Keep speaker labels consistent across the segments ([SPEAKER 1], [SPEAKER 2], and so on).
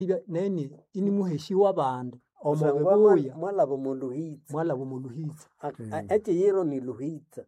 [SPEAKER 1] neni inimuheshiwa abandi
[SPEAKER 2] Kusangwa
[SPEAKER 1] omubibuya
[SPEAKER 2] mwalaba muluhitsa.
[SPEAKER 1] mwalaba omuluhitsa
[SPEAKER 2] Ekiyiro ni luhitsa.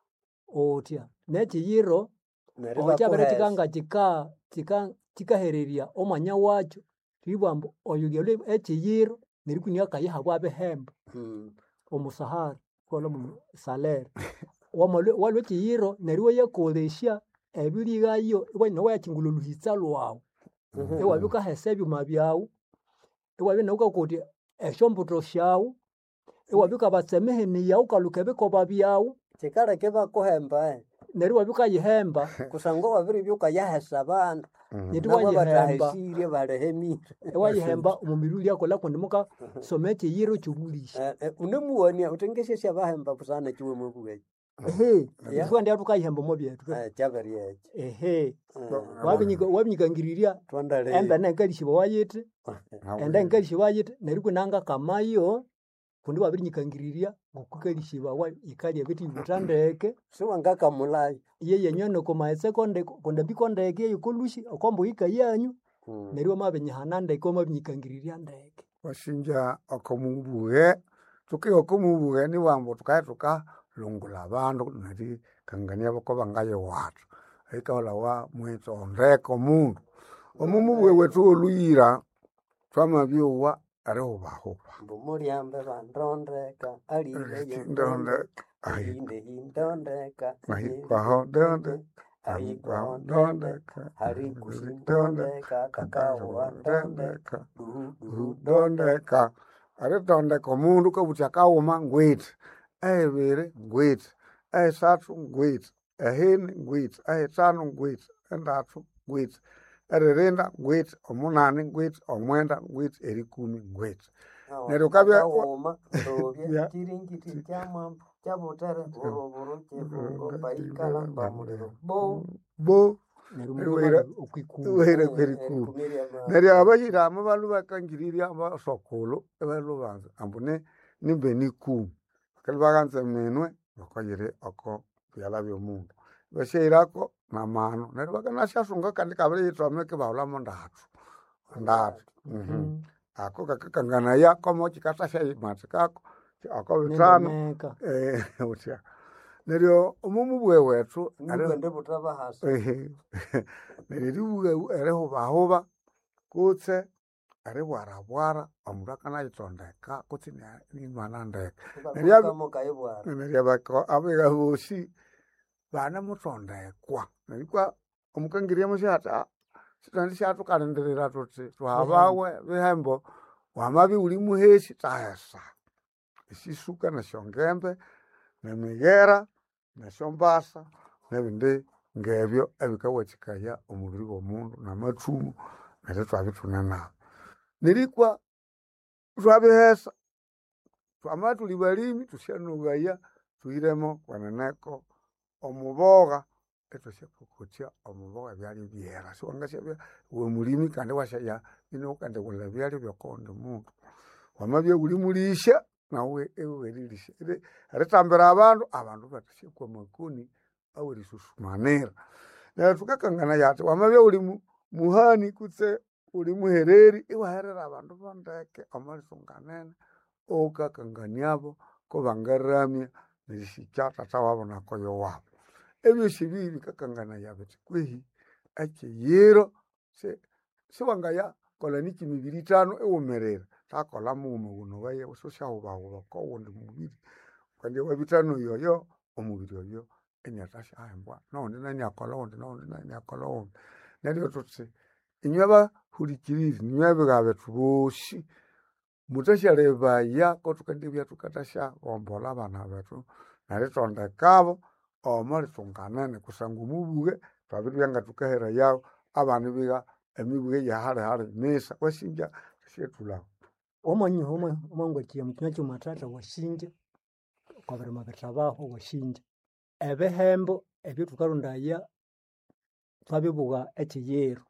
[SPEAKER 1] otya nekiyiro
[SPEAKER 2] Neryo
[SPEAKER 1] okyabere
[SPEAKER 2] bakuhesa.
[SPEAKER 1] kikanga kikahererya omwanya wakyo ribwambu oyo lyalo ekiyiro nerikunia kayihabwa abehemba omusahara kola mu salere walwe ekiyiro neryo yakolesya ebirigayo iwanyina yakingula oluhitsa lwawu iwabya ukahesa ebyuma byawu iwabya nawukakutya esyombuto syawu iwabya ukabatsa emihini yawu ukaluka ebikoba byawu
[SPEAKER 2] Kikaleke bakuhemba
[SPEAKER 1] neryo iwabya ukayihemba
[SPEAKER 2] kusangwa wabiribya ukayahesa abandu.
[SPEAKER 1] niti
[SPEAKER 2] Nabo
[SPEAKER 1] wayihemba
[SPEAKER 2] batahesirye balehemire.
[SPEAKER 1] iwayihemba omubiri ulyakola kundi mukasoma ekiyiro kyobulisi
[SPEAKER 2] Unemuwania utengesesya bahemba busana kiwe mwebuwe.
[SPEAKER 1] twandya tukayihemba omo byetu
[SPEAKER 2] Kyabere ekyo.
[SPEAKER 1] wabinyikangirirya
[SPEAKER 2] Twandale.
[SPEAKER 1] embe nenkalisiba wayiti ende nkalisiba wayiti neryo kunanga kamayo kundi wabirinyikangirirya ngokukalisiba ikalya bithi butandeke
[SPEAKER 2] Siwangakamulayo.
[SPEAKER 1] yeyenyone komaetse kondambi kondeke yekolushi okombo ikayanyu neryo mabinyihana ndeke omabinyikangirirya ndeke
[SPEAKER 3] Washinja okomubuhe tuki okomubuhe ni wambo tukaye tukalungula abandu nari kangania bako bangaye watu ikahola wa mwito ondeko mundu omumubuhe wetu oluyira twamabyowa arehubahuba
[SPEAKER 2] Mbumulyambe bandondeka aliye
[SPEAKER 3] ndonde
[SPEAKER 2] hindondeka
[SPEAKER 3] ahikwaho ndonde
[SPEAKER 2] ayikwaho ndondeka harikusindondeka kakawa ndondeka
[SPEAKER 3] ndondeka aritondeka omundu kabuti akawuma ngwiti ebiri ngwiti esathu ngwiti ehini ngwiti ehithanu ngwiti endatu ngwiti eririnda ngwiti omunani ngwiti omwenda ngwiti erikumi ngwiti neryo ukabya
[SPEAKER 2] kiringiti kyamambo kyabutere buruburu kifungo baikala bamuliro
[SPEAKER 3] bo
[SPEAKER 1] neryo
[SPEAKER 3] uwere kwerikumi neryo abayiramu balu bakangirirya abasokulu ebalubanza ambune nimbe nikumi bakali bakanza minwe bakoyire oko byala byomundu basheirako namano neryo bakanasyasunga kandi kabiriyitwameke bahulamo ndatu ako kakakangana komo kikatasya mati kako ako bitano utya neryo omumubuhe wetu
[SPEAKER 2] nibwende butabahasa
[SPEAKER 3] neryo ribuhe erihubahuba kutse eribwarabwara omundu akanayitondeka kutse nimwana ndeke neryo abiga bosi banemutondekwa nerikwa omukangirya musyata sitandi syatukalindirira tuti twabawe bihembo wamabya uli muhesi tahesa esisuka nesyongembe nemigera nesyombasa nebindi ngebyo ebikawatsikaya omubiri w'omundu namathumu neryo twabya ithunenabo nerikwa twabihesa twamabya thuli balimi thusyanubaya thuhiremo kweneneko omuboga ethwasyakokotya omuboga ebyalya byera siwangasyabya wemulimi kandi wasyaya inukandibula ebyalya byokuwundi mundu wamabya uli mulisya nawe ewerilisya eritambira abandu bathasyaku amakoni awerisusumanira neryo thukakanganaya athi wamabya uli muhani kutse uli muhereri iwaherera abandu bondeke omwalisunganene oukakanganiabo kubangaramya nerisikya thatha wabo nakoyo wabo ebyosi ebi bikakanganaya bithi kwehi ekiyiro siwangaya kola niki mibiri ithanu iwumirira thakola mughuma ghunawaya sosyahubahuba kowundi mubiri kandi wabithanu yoyo omubiri oyo inyathasyahimbwa nowundi naniakola wundi nowundi naniakola wundi neryo thuthi inywe bahulikiriri ninywe ebiga bethu bosi muthasyalemaya kothukandibya thukathasyaghombolha abana bethu neritondekabo omwalisunganene kusangwa omubuhe twabiribya ngathukaherayawo abana ibiga emibuhe yahalihali misa wasinja syethulhaho
[SPEAKER 1] omwangwakiya mukinywa kyomathatha wasinja okwabirima bithabaho wasinja ebihembo ebyo thukarondaya twabibuga ekiyiro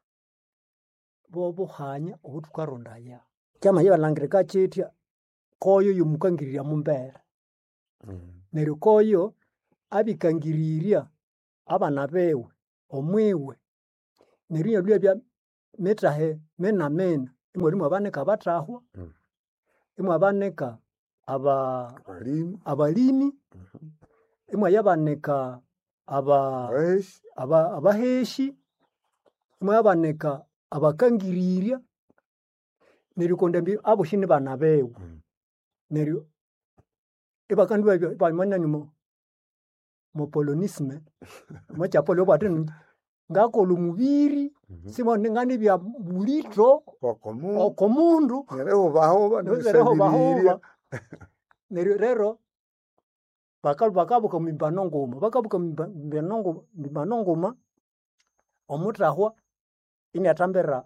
[SPEAKER 1] bobuhanya obuthukarondaya kyamaya balangirika kyithya koyo yomukangirirya mumbere neryo koyo abikangirirya abana biwe omwiwe neryo inyalhwebya mithahe mina imwalimu abaneka abatrahwa imwabaneka abalimi imwayabaneka abaheshi imwayabaneka abakangirirya neryo kondambi abo shini bana bewe neryo ibakandi bamanyani mo polonisme mocha polo bwatini ngakola omubiri simo ngani bya bulitro okomundu
[SPEAKER 3] nereho bahoba
[SPEAKER 1] neryo rero bakabuka mimbano ngoma bakabuka mimbano ngoma omutrahwa inyatambera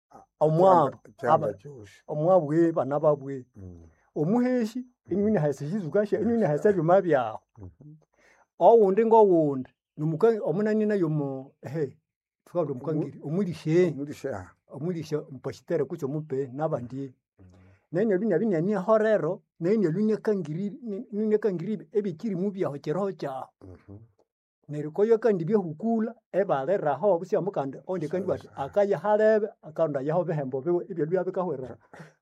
[SPEAKER 1] omwabu bana babwe omuheshi inyunya hasizukasha inyunya hasabyo byaho owundi ngowundi numuka omunani nayo mo tukabula mukangiri omulishe mpashitere kucho mupe nabandi nenye binya horero nenye lunya kangiri ebikiri mubyaho kyeroho kyaho nerikoyo kandi byehukula ebaleraho busia mukande onde kandi bati akaya halebe akanda yaho behembo biwe ibyo byabikahwera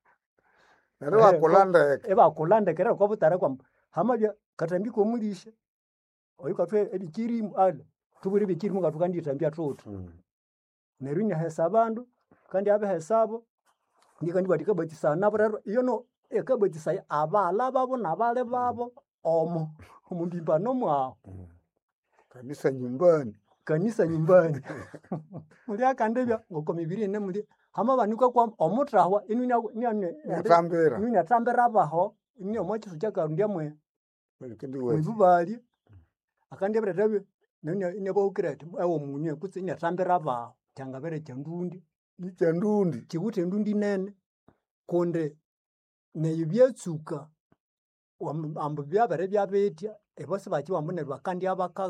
[SPEAKER 1] ebakulanda kera kwa butara kwa hamabya katambi ko mulishe oyikatwe ebikiri ale tuburi bikiri mugatukandi tambya toto nerunya hesabandu kandi abe hesabo ndikandi batika batisana burero iyo no ekabatisaya abala babo nabale babo omubimbano mwaho
[SPEAKER 3] kanisa nyumbani muri akandebya ngoko mibiri ne muri hama banika kwa omutrahwa inunya tambera baho inyo mochi sujaka ndiamwe mubali akandebya tabe nabo ukrete awo munye kutse inyatambera baho cyangabere cyandundi kibute ndundi nene konde neyibyatsuka ambu byabere byabetya ebose bakiwambunerwa kandi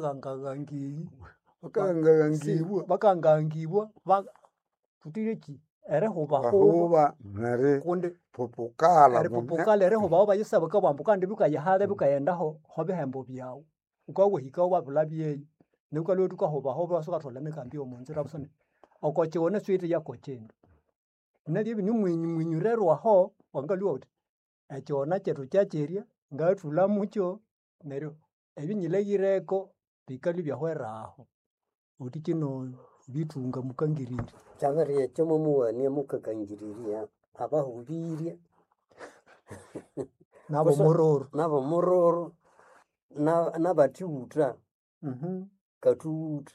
[SPEAKER 3] bakangangibwa tutireki ereho bahoba konde popokala ereho baho bayisaba kabambu kandi bukayahale bukayendaho hobehembo byawo ukawe hikawo babulabyeyi nekalo tukahoba hoba sokathola mekambi omonzira busone okochione switi yakochendo nalibi ni mwinyurerwa ho wangaliwa uti echiona chetu chacheria ngathula mucho neryo ebinyilegireko bikali byahweraho uti kino bitunga mukangirira
[SPEAKER 2] cyangariye cyo mumuwane mukakangiriria abahubirya nabo mororo nabatiutra katuuta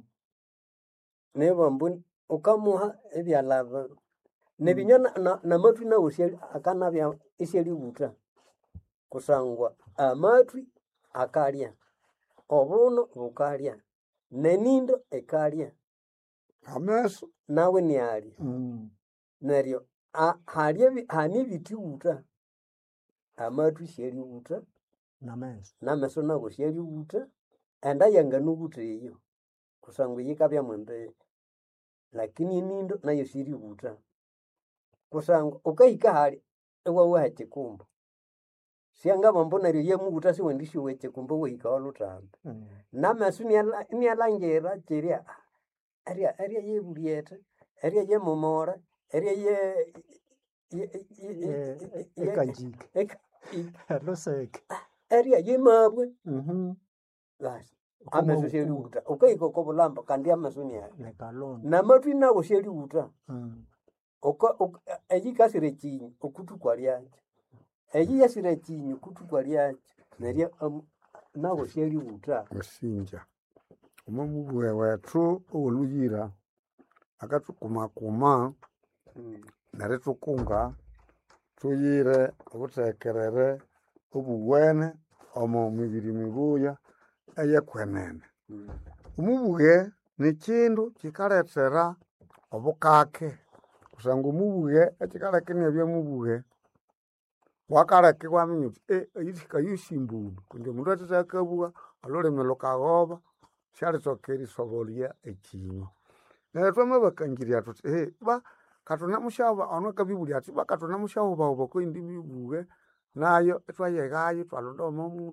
[SPEAKER 2] nebo mbuni ukamuha ebyalava nebinya namatwi nawosi akanabya isyali buta kusangwa amatwi akalya obuno bukalya nenindo ekalya
[SPEAKER 3] ameso
[SPEAKER 2] nawe ni ali neryo hani bitiuta amatwi syali buta nameso nawo syali buta enda yanganubuta eyo kusangwa yikabya mwembe lakini nindo nayo siri buta kusangwa ukahika hali ewawe hachikumba siangaba mbona ryo yemubuta si wendishi wechikumba wehika olutambe nameso ni alangera chiria aria yebuliete aria yemomora aria
[SPEAKER 1] ekanjike loseke
[SPEAKER 2] aria yemabwe basi ameso syali buta ukahika kobulamba kandi ameso ni ali namatwi nawo syali buta eyikasire chinyi okutukwa lyacho eyiyasire chinyi okutukwa lyacho neryo nawo syali buta
[SPEAKER 3] osinja omubwe wethu owoluyira akatukumakuma neritukunga tuyire obutekerere obuwene omo mibiri mibuya eyekwenene omubuge ni kindu kikaletera obukake kusanga omubuge ekikalekenia byamubuge wakaleke kwaminya uti eyithika yusimbulu kundi omundu atitakabuwa olulimi lukagoba syalitokera isobolya ekinyo neryo twamabakangirya tuti katuna mushaba ono kabibuli ati bakatuna mushaba bawo bakoindi bibuge nayo etwayegayo twalonda omo